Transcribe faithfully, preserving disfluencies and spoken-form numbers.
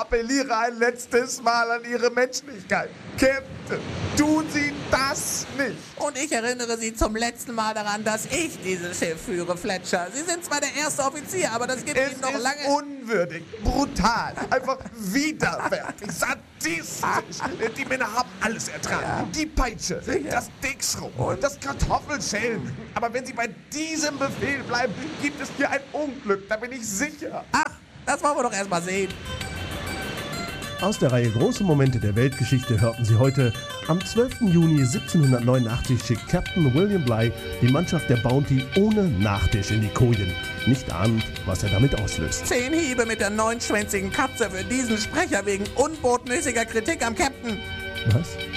appelliere ein letztes Mal an Ihre Menschlichkeit. Captain, tun Sie das nicht. Und ich erinnere Sie zum letzten Mal daran, dass ich dieses Schiff führe, Fletcher. Sie sind zwar der erste Offizier, aber das gibt Es Ihnen noch ist lange... unwürdig, brutal, einfach widerwärtig, sadistisch. Die Männer haben alles ertragen. Ja. Die Peitsche, Sicher. das Dixrum, das Kartoffelschälen. Aber wenn Sie bei diesem Befehl bleiben, gibt es hier ein Unglück, da bin ich sicher. Ach, das wollen wir doch erst mal sehen. Aus der Reihe Große Momente der Weltgeschichte hörten Sie heute: Am zwölften Juni siebzehnhundertneunundachtzig schickt Captain William Bligh die Mannschaft der Bounty ohne Nachtisch in die Kojen, nicht ahnend, was er damit auslöst. Zehn Hiebe mit der neunschwänzigen Katze für diesen Sprecher wegen unbotmäßiger Kritik am Captain. Was?